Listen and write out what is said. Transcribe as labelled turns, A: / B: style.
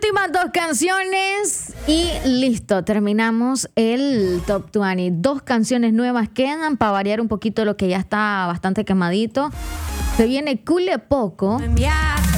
A: Últimas dos canciones y listo, terminamos el Top 20. Dos canciones nuevas quedan para variar un poquito lo que ya está bastante quemadito. Se viene Cule Poco